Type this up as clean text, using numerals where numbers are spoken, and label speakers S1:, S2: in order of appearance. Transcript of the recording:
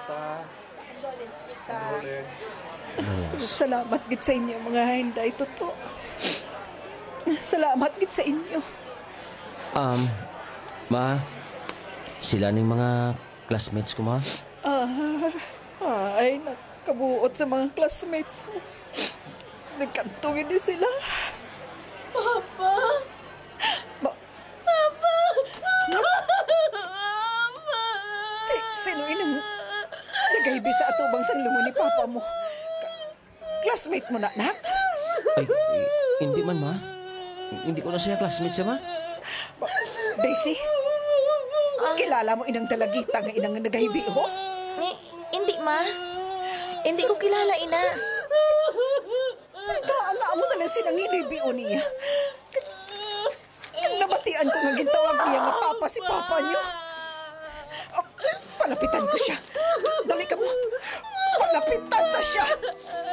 S1: Kumusta? Condolence.
S2: Salamat gid sa inyo mga hinday totoo. Salamat gid sa inyo.
S3: Ma, sila ning mga classmates ko, ma.
S2: Ay, nakabuot sa mga classmates mo. Nagkantungin din sila.
S4: Papa!
S2: Ba-
S4: Papa!
S2: Sino inang nagaybi sa atubang sanlungo ni Papa mo? Classmate mo na, nak?
S3: Ay, hindi man, ma. Hindi ko na siya classmates, ma.
S2: Daisy, kilala mo inang dalagita nga inang nagaybi, ho?
S4: Hindi, ma. Hindi ko kilala, ina.
S2: Nagkaala mo na lang sinang hinibiyo niya. Kang nabatian ko nga gintawag niya nga Papa si Papa niyo. Palapitan ko siya. Dali ka mo. Palapitan ta siya.